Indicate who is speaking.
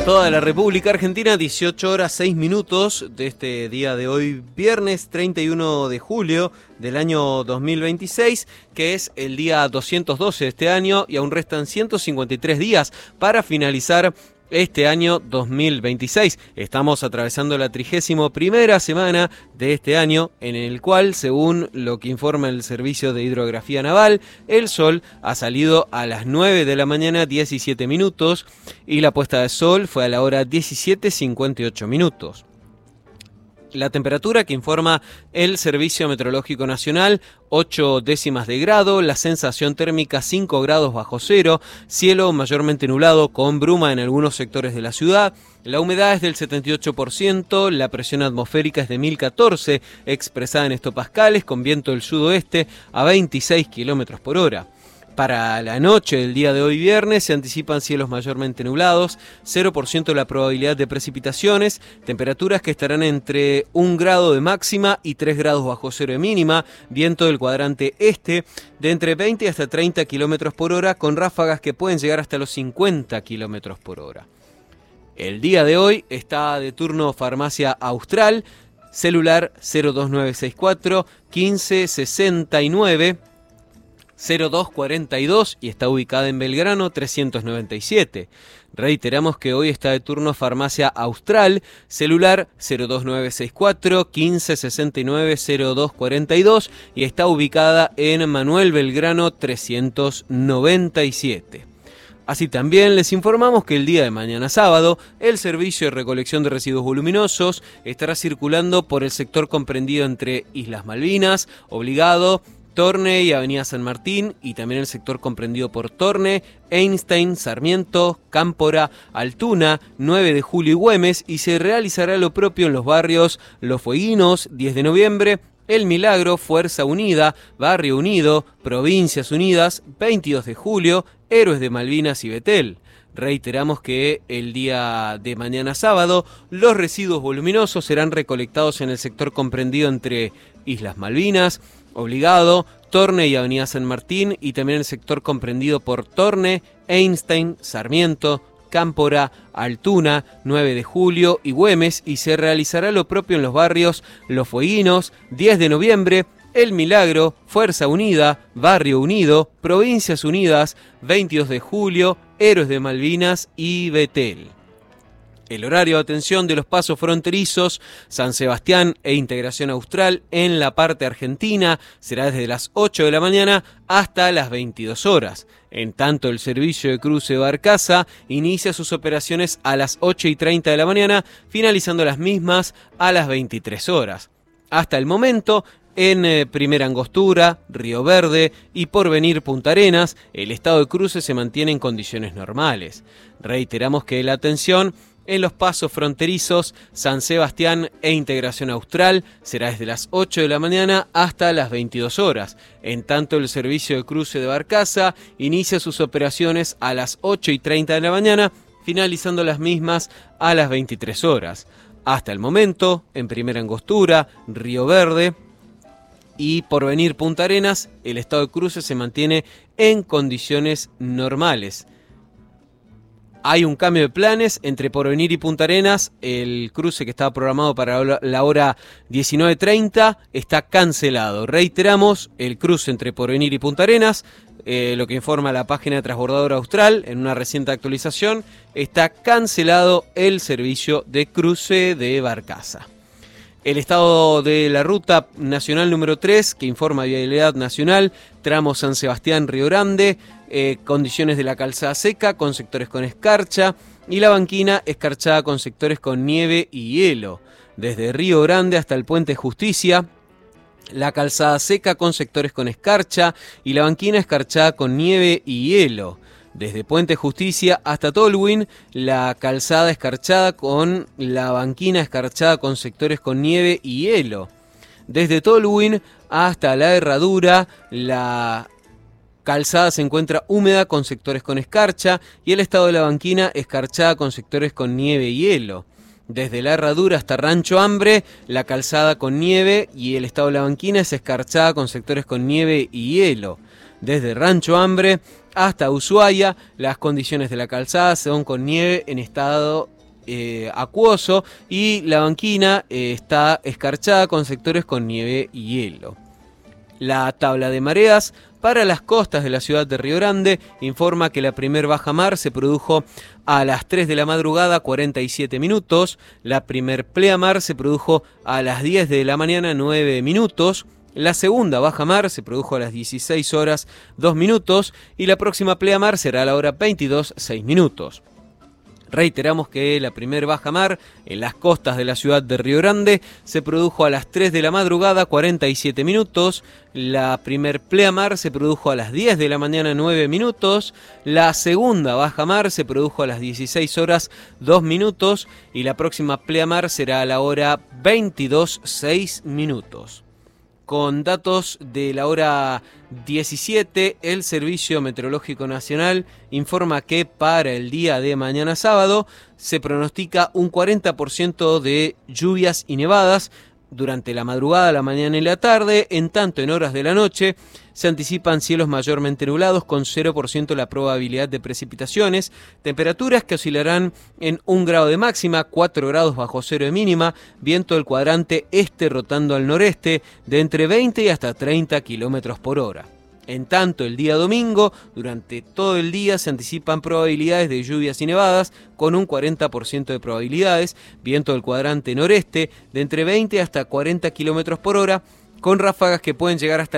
Speaker 1: Toda la República Argentina, 18 horas 6 minutos de este día de hoy, viernes 31 de julio del año 2026, que es el día 212 de este año y aún restan 153 días para finalizar este año 2026. Estamos atravesando la 31ª semana de este año, en el cual, según lo que informa el Servicio de Hidrografía Naval, el sol ha salido a las 9 de la mañana 17 minutos y la puesta de sol fue a la hora 17:58 minutos. La temperatura que informa el Servicio Meteorológico Nacional, 8 décimas de grado, la sensación térmica 5 grados bajo cero, cielo mayormente nublado con bruma en algunos sectores de la ciudad, la humedad es del 78%, la presión atmosférica es de 1014, expresada en hectopascales, con viento del sudoeste a 26 kilómetros por hora. Para la noche del día de hoy viernes se anticipan cielos mayormente nublados, 0% la probabilidad de precipitaciones, temperaturas que estarán entre 1 grado de máxima y 3 grados bajo cero de mínima, viento del cuadrante este de entre 20 hasta 30 kilómetros por hora con ráfagas que pueden llegar hasta los 50 kilómetros por hora. El día de hoy está de turno Farmacia Austral, celular 02964 1569 0242 y está ubicada en Belgrano 397. Reiteramos que hoy está de turno Farmacia Austral, celular 02964 1569 0242 y está ubicada en Manuel Belgrano 397. Así también les informamos que el día de mañana sábado, el servicio de recolección de residuos voluminosos estará circulando por el sector comprendido entre Islas Malvinas, Obligado, Torne y Avenida San Martín, y también el sector comprendido por Torne, Einstein, Sarmiento, Cámpora, Altuna, 9 de Julio y Güemes, y se realizará lo propio en los barrios Los Fueguinos, 10 de noviembre, El Milagro, Fuerza Unida, Barrio Unido, Provincias Unidas, 22 de julio, Héroes de Malvinas y Betel. Reiteramos que el día de mañana sábado los residuos voluminosos serán recolectados en el sector comprendido entre Islas Malvinas, Obligado, Torne y Avenida San Martín, y también el sector comprendido por Torne, Einstein, Sarmiento, Cámpora, Altuna, 9 de julio y Güemes, y se realizará lo propio en los barrios Los Fueguinos, 10 de noviembre, El Milagro, Fuerza Unida, Barrio Unido, Provincias Unidas, 22 de julio, Héroes de Malvinas y Betel. El horario de atención de los pasos fronterizos San Sebastián e Integración Austral en la parte argentina será desde las 8 de la mañana hasta las 22 horas. En tanto, el servicio de cruce de Barcaza inicia sus operaciones a las 8:30 de la mañana, finalizando las mismas a las 23 horas. Hasta el momento, en Primera Angostura, Río Verde y Porvenir Punta Arenas, el estado de cruce se mantiene en condiciones normales. Reiteramos que la atención en los pasos fronterizos San Sebastián e Integración Austral será desde las 8 de la mañana hasta las 22 horas. En tanto, el servicio de cruce de Barcaza inicia sus operaciones a las 8:30 de la mañana, finalizando las mismas a las 23 horas. Hasta el momento, en Primera Angostura, Río Verde y Porvenir Punta Arenas, el estado de cruce se mantiene en condiciones normales. Hay un cambio de planes entre Porvenir y Punta Arenas. El cruce que estaba programado para la hora 19:30 está cancelado. Reiteramos, el cruce entre Porvenir y Punta Arenas, lo que informa la página de Transbordadora Austral en una reciente actualización, está cancelado el servicio de cruce de Barcaza. El estado de la ruta nacional número 3, que informa vialidad nacional, tramo San Sebastián-Río Grande, condiciones de la calzada seca con sectores con escarcha y la banquina escarchada con sectores con nieve y hielo. Desde Río Grande hasta el Puente Justicia, la calzada seca con sectores con escarcha y la banquina escarchada con nieve y hielo. Desde Puente Justicia hasta Tolwyn, la calzada escarchada con la banquina escarchada con sectores con nieve y hielo. Desde Tolwyn hasta la Herradura, la calzada se encuentra húmeda con sectores con escarcha y el estado de la banquina escarchada con sectores con nieve y hielo. Desde la Herradura hasta Rancho Hambre, la calzada con nieve y el estado de la banquina es escarchada con sectores con nieve y hielo. Desde Rancho Hambre hasta Ushuaia, las condiciones de la calzada son con nieve en estado acuoso y la banquina está escarchada con sectores con nieve y hielo. La tabla de mareas para las costas de la ciudad de Río Grande informa que la primer bajamar se produjo a las 3 de la madrugada 47 minutos, la primer pleamar se produjo a las 10 de la mañana 9 minutos, la segunda bajamar se produjo a las 16 horas 2 minutos y la próxima pleamar será a la hora 22 6 minutos. Reiteramos que la primer bajamar en las costas de la ciudad de Río Grande se produjo a las 3 de la madrugada 47 minutos, la primer pleamar se produjo a las 10 de la mañana 9 minutos, la segunda bajamar se produjo a las 16 horas 2 minutos y la próxima pleamar será a la hora 22 6 minutos. Con datos de la hora 17, el Servicio Meteorológico Nacional informa que para el día de mañana sábado se pronostica un 40% de lluvias y nevadas durante la madrugada, la mañana y la tarde. En tanto, en horas de la noche se anticipan cielos mayormente nublados con 0% la probabilidad de precipitaciones, temperaturas que oscilarán en 1 grado de máxima, 4 grados bajo cero de mínima, viento del cuadrante este rotando al noreste de entre 20 y hasta 30 kilómetros por hora. En tanto, el día domingo, durante todo el día se anticipan probabilidades de lluvias y nevadas con un 40% de probabilidades, viento del cuadrante noreste de entre 20 hasta 40 kilómetros por hora, con ráfagas que pueden llegar hasta